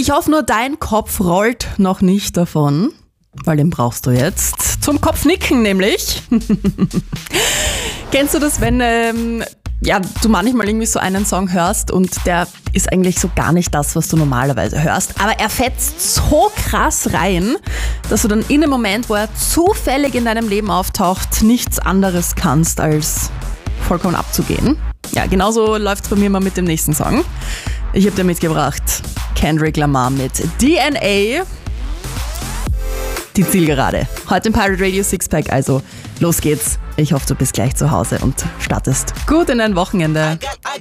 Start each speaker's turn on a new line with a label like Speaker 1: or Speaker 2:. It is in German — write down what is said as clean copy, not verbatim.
Speaker 1: ich hoffe nur, dein Kopf rollt noch nicht davon, weil den brauchst du jetzt. Zum Kopfnicken nämlich. Kennst du das, wenn du manchmal irgendwie so einen Song hörst und der ist eigentlich so gar nicht das, was du normalerweise hörst, aber er fetzt so krass rein, dass du dann in dem Moment, wo er zufällig in deinem Leben auftaucht, nichts anderes kannst, als vollkommen abzugehen. Ja, genauso läuft's bei mir mal mit dem nächsten Song. Ich habe dir mitgebracht Kendrick Lamar mit DNA. Die Zielgerade. Heute im Pirate Radio Sixpack, also los geht's. Ich hoffe, du bist gleich zu Hause und startest gut in dein Wochenende.
Speaker 2: I